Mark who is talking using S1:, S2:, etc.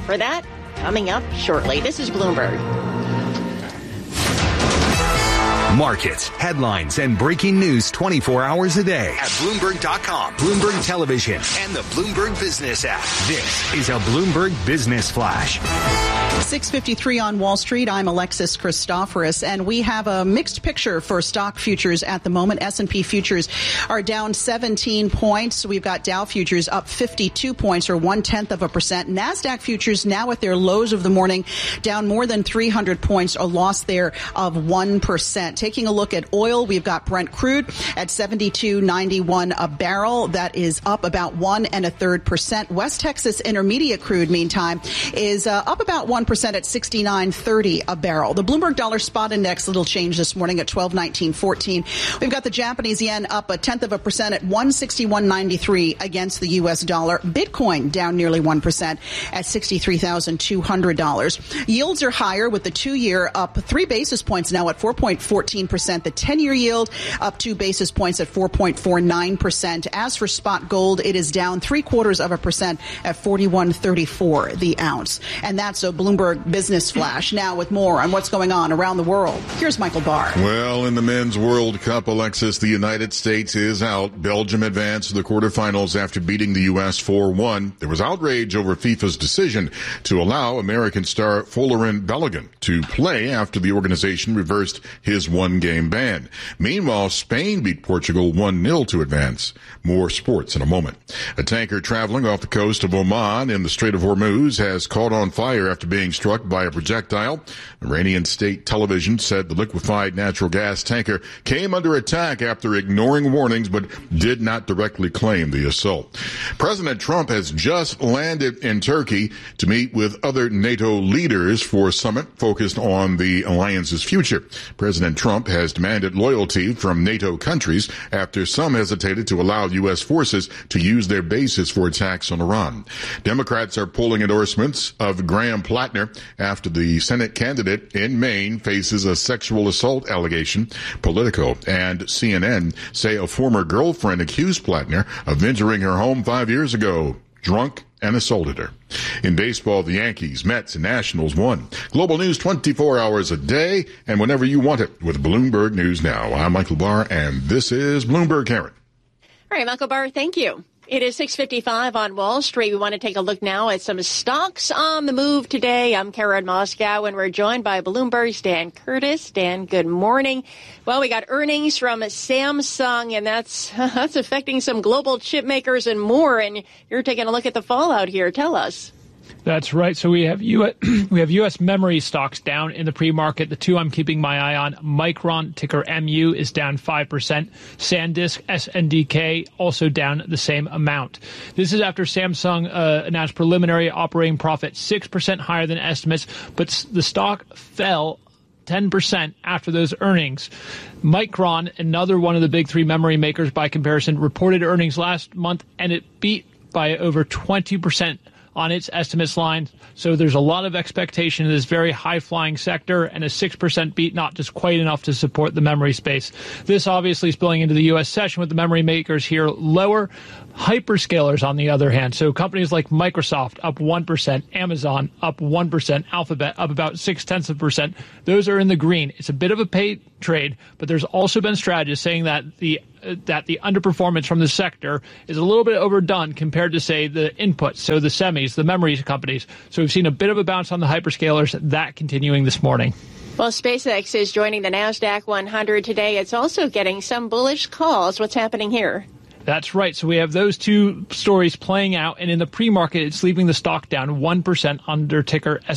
S1: For that, coming up shortly. This is Bloomberg.
S2: Markets, headlines, and breaking news 24 hours a day at Bloomberg.com, Bloomberg Television, and the Bloomberg Business app. This is a Bloomberg Business Flash.
S3: 6:53 on Wall Street. I'm Alexis Christoforous, and we have a mixed picture for stock futures at the moment. S&P futures are down 17 points. We've got Dow futures up 52 points, or 0.1%. NASDAQ futures now at their lows of the morning, down more than 300 points, a loss there of 1%. Taking a look at oil, we've got Brent crude at $72.91 a barrel. That is up about 1.33%. West Texas Intermediate crude, meantime, is up about 1% at $69.30 a barrel. The Bloomberg Dollar Spot Index, little change this morning at 1219.14. We've got the Japanese yen up 0.1% at 161.93 against the U.S. dollar. Bitcoin down nearly 1% at $63,200. Yields are higher, with the 2-year up 3 basis points now at 4.14%. The 10-year yield up 2 basis points at 4.49%. As for spot gold, it is down 0.75% at $41.34 the ounce. And that's a Bloomberg Business Flash. Now with more on what's going on around the world, here's Michael Barr.
S4: Well, in the Men's World Cup, Alexis, the United States is out. Belgium advanced to the quarterfinals after beating the U.S. 4-1. There was outrage over FIFA's decision to allow American star Folarin Balogun to play after the organization reversed his one-game ban. Meanwhile, Spain beat Portugal 1-0 to advance. More sports in a moment. A tanker traveling off the coast of Oman in the Strait of Hormuz has caught on fire after being struck by a projectile. Iranian state television said the liquefied natural gas tanker came under attack after ignoring warnings but did not directly claim the assault. President Trump has just landed in Turkey to meet with other NATO leaders for a summit focused on the alliance's future. President Trump has demanded loyalty from NATO countries after some hesitated to allow U.S. forces to use their bases for attacks on Iran. Democrats are pulling endorsements of Graham Plattner after the Senate candidate in Maine faces a sexual assault allegation. Politico and CNN say a former girlfriend accused Plattner of entering her home 5 years ago, drunk, and assaulted her. In baseball, the Yankees, Mets, and Nationals won. Global news 24 hours a day and whenever you want it with Bloomberg News Now. I'm Michael Barr, and this is Bloomberg Karen.
S1: All right, Michael Barr, thank you. It is 6:55 on Wall Street. We want to take a look now at some stocks on the move today. I'm Karen Moskow, and we're joined by Bloomberg's Dan Curtis. Dan, good morning. Well, we got earnings from Samsung, and that's affecting some global chip makers and more. And you're taking a look at the fallout here. Tell us.
S5: That's right. So we have U.S. memory stocks down in the pre-market. The two I'm keeping my eye on, Micron, ticker MU, is down 5%. SanDisk, SNDK, also down the same amount. This is after Samsung announced preliminary operating profit 6% higher than estimates, but the stock fell 10% after those earnings. Micron, another one of the big three memory makers by comparison, reported earnings last month, and it beat by over 20% on its estimates line. So there's a lot of expectation in this very high-flying sector, and a 6% beat not just quite enough to support the memory space. This obviously spilling into the U.S. session with the memory makers here lower. Hyperscalers, on the other hand, so companies like Microsoft up 1%, Amazon up 1%, Alphabet up about 0.6%. Those are in the green. It's a bit of a pay trade, but there's also been strategists saying that the underperformance from the sector is a little bit overdone compared to, say, the inputs, so the semis, the memory companies. So we've seen a bit of a bounce on the hyperscalers, that continuing this morning.
S1: Well, SpaceX is joining the NASDAQ 100 today. It's also getting some bullish calls. What's happening here?
S5: That's right. So we have those two stories playing out, and in the pre-market, it's leaving the stock down 1% under ticker